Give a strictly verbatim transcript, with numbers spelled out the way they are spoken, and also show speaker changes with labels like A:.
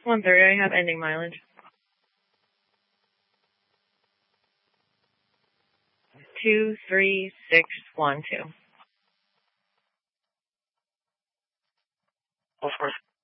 A: one thirty, I have ending mileage. Two, three, six, one, two.
B: Of course.